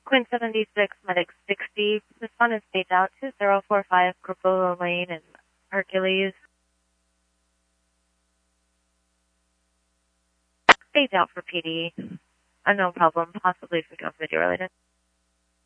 Quinn 76, Medic 60. Respondent stage out 2045 Crapola Lane and Hercules. Stage out for PD. Unknown problem, possibly frequency related.